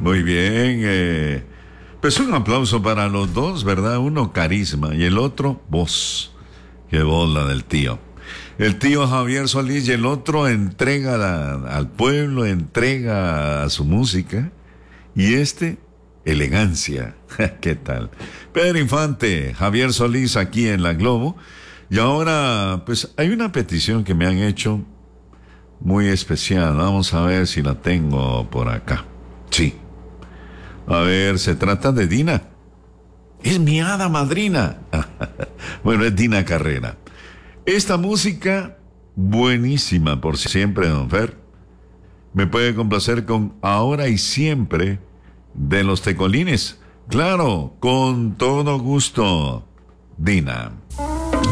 Muy bien. Pues un aplauso para los dos, ¿verdad? Uno carisma y el otro voz. Qué voz la del tío. El tío Javier Solís y el otro entrega al pueblo, entrega a su música. Y elegancia. ¿Qué tal? Pedro Infante, Javier Solís aquí en La Globo. Y ahora, pues hay una petición que me han hecho muy especial. Vamos a ver si la tengo por acá. Sí. A ver, se trata de Dina. Es mi hada madrina. Bueno, es Dina Carrera. Esta música, buenísima por siempre, don Fer. Me puede complacer con Ahora y Siempre de los Tecolines. Claro, con todo gusto. Dina.